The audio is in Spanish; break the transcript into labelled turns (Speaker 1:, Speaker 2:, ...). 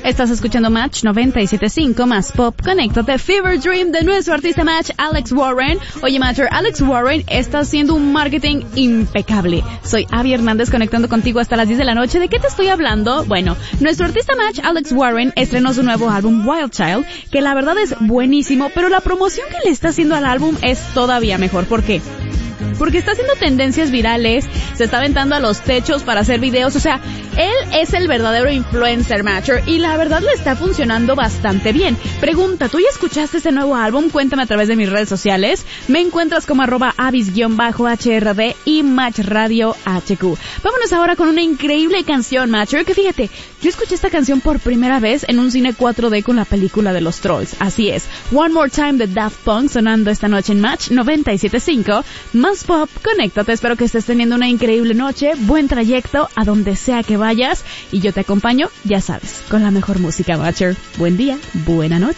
Speaker 1: Estás escuchando Match 97.5 más Pop. Conéctate. Fever Dream de nuestro artista Match, Alex Warren. Oye, Matcher, Alex Warren está haciendo un marketing impecable. Soy Abby Hernández conectando contigo hasta las 10 de la noche. ¿De qué te estoy hablando? Bueno, nuestro artista Match, Alex Warren, estrenó su nuevo álbum Wild Child, que la verdad es buenísimo, pero la promoción que le está haciendo al álbum es todavía mejor. ¿Por qué? Porque está haciendo tendencias virales, se está aventando a los techos para hacer videos, o sea, él es el verdadero influencer Matcher y la verdad le está funcionando bastante bien. Pregunta, ¿tú ya escuchaste este nuevo álbum? Cuéntame a través de mis redes sociales. Me encuentras como @avis_HRD y Match Radio HQ. Vámonos ahora con una increíble canción, Matcher, que fíjate, yo escuché esta canción por primera vez en un cine 4D con la película de los Trolls. Así es, One More Time de Daft Punk sonando esta noche en Match 97.5 más Pop. Conéctate, espero que estés teniendo una increíble noche, buen trayecto a donde sea que vayas y yo te acompaño, ya sabes, con la mejor música, Matcher. Buen día, buena noche.